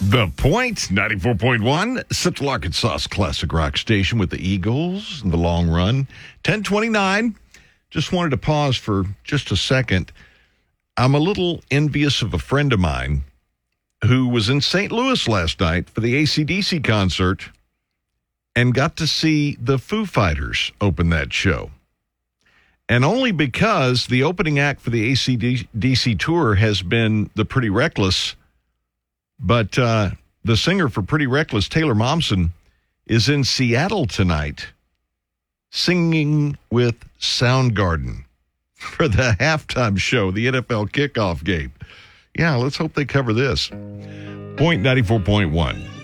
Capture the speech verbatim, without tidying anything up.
The Point, ninety-four point one, Central Arkansas's classic rock station with the Eagles in the long run. ten twenty-nine. Just wanted to pause for just a second. I'm a little envious of a friend of mine who was in Saint Louis last night for the A C D C concert and got to see the Foo Fighters open that show. And only because the opening act for the A C D C tour has been the Pretty Reckless. But uh, the singer for Pretty Reckless, Taylor Momsen, is in Seattle tonight singing with Soundgarden for the halftime show, the N F L kickoff game. Yeah, let's hope they cover this. Point ninety-four point one.